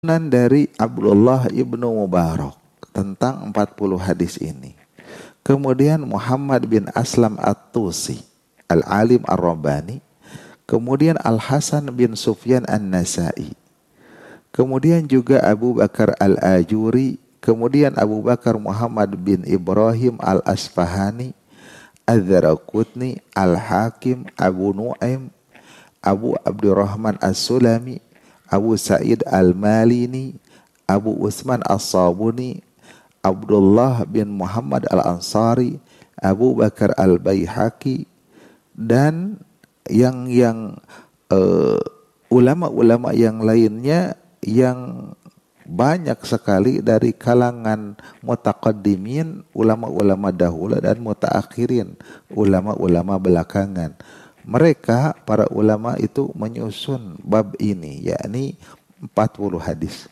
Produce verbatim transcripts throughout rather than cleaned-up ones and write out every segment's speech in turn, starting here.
Dari Abdullah ibnu Mubarak tentang empat puluh hadis ini. Kemudian Muhammad bin Aslam At-Tusi, Al-Alim Ar-Rabbani. Kemudian Al-Hasan bin Sufyan An-Nasai. Kemudian juga Abu Bakar Al-Ajuri. Kemudian Abu Bakar Muhammad bin Ibrahim Al-Asfahani, Al-Dzaraqutni, Al-Hakim, Abu Nu'aim, Abu Abdurrahman As-Sulami, Abu Sa'id Al-Malini, Abu Utsman As-Sabuni, Abdullah bin Muhammad Al-Ansari, Abu Bakar Al-Baihaqi, dan yang yang uh, ulama-ulama yang lainnya yang banyak sekali dari kalangan mutaqaddimin, ulama-ulama dahulu, dan mutaakhirin, ulama-ulama belakangan. Mereka, para ulama itu menyusun bab ini, yakni empat puluh hadis.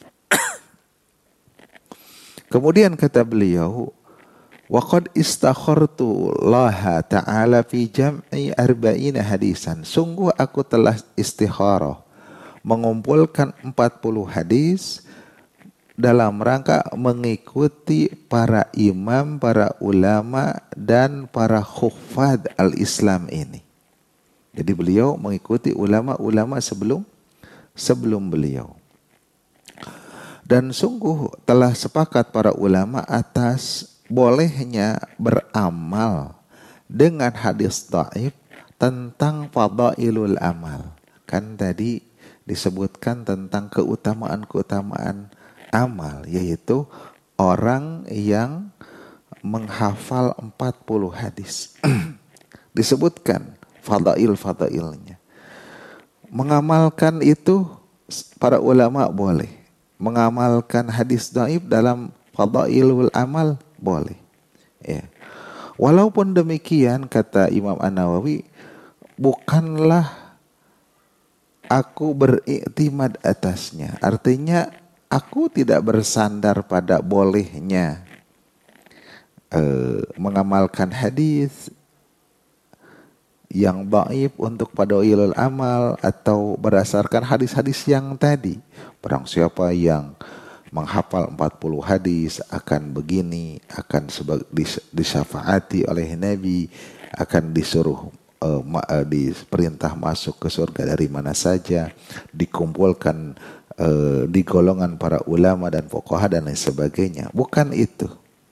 Kemudian kata beliau, waqad istakhartu Allah Ta'ala fi jam'i arba'ina hadisan. Sungguh aku telah istikharah mengumpulkan empat puluh hadis dalam rangka mengikuti para imam, para ulama, dan para huffaz al-Islam ini. Jadi beliau mengikuti ulama-ulama sebelum sebelum beliau. Dan sungguh telah sepakat para ulama atas bolehnya beramal dengan hadis dhaif tentang fadailul amal. Kan tadi disebutkan tentang keutamaan-keutamaan amal, yaitu orang yang menghafal empat puluh hadis. Disebutkan fadail-fadailnya. Mengamalkan itu para ulama boleh. Mengamalkan hadis dhaif dalam fadailul amal boleh. Ya. Walaupun demikian, kata Imam An-Nawawi, bukanlah aku beriktimad atasnya. Artinya aku tidak bersandar pada bolehnya uh, mengamalkan hadis yang dhaif untuk fadailul amal atau berdasarkan hadis-hadis yang tadi. Barang siapa yang menghafal empat puluh hadis akan begini, akan sebagai disyafaati oleh Nabi, akan disuruh uh, ma, uh, diperintah masuk ke surga dari mana saja, dikumpulkan uh, di golongan para ulama dan fuqaha dan lain sebagainya. Bukan itu.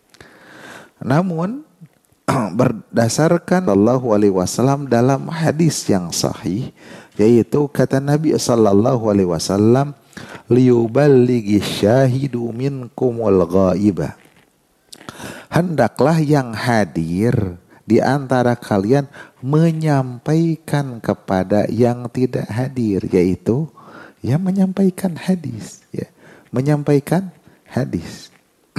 Namun berdasarkan sallallahu alaihi wasallam dalam hadis yang sahih, yaitu kata Nabi sallallahu alaihi wasallam, liyuballighi syahidu minkumul ghaiba. Hendaklah yang hadir di antara kalian menyampaikan kepada yang tidak hadir, yaitu yang menyampaikan hadis, ya, menyampaikan hadis.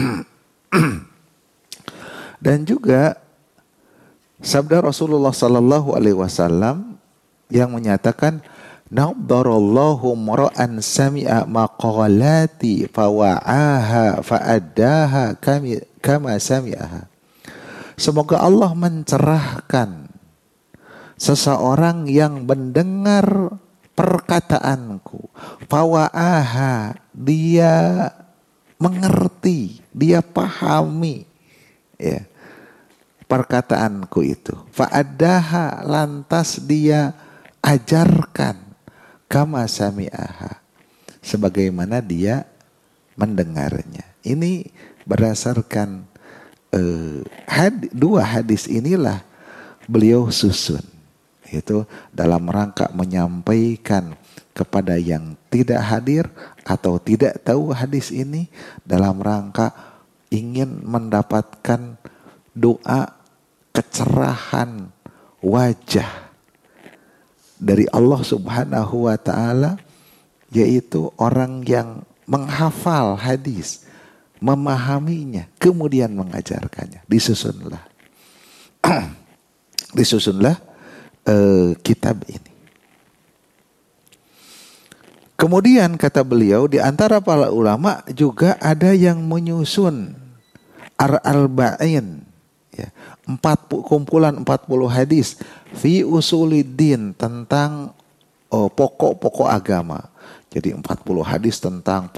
Dan juga sabda Rasulullah sallallahu alaihi wasallam yang menyatakan, nadharallahu mar'an sami'a maqalati fawa'aha fa'addaha kama sami'aha. Semoga Allah mencerahkan seseorang yang mendengar perkataanku, fawa'aha, dia mengerti, dia pahami, ya, perkataanku itu, fa'addaha, lantas dia ajarkan, kama sami'aha, sebagaimana dia mendengarnya. Ini berdasarkan uh, had, dua hadis inilah beliau susun, itu dalam rangka menyampaikan kepada yang tidak hadir atau tidak tahu hadis ini, dalam rangka ingin mendapatkan doa kecerahan wajah dari Allah Subhanahu wa ta'ala, yaitu orang yang menghafal hadis, memahaminya, kemudian mengajarkannya. Disusunlah disusunlah uh, kitab ini. Kemudian kata beliau, di antara para ulama juga ada yang menyusun ar-arba'in, ya, empat kumpulan empat puluh hadis fi usuliddin, tentang oh, pokok-pokok agama. Jadi empat puluh hadis tentang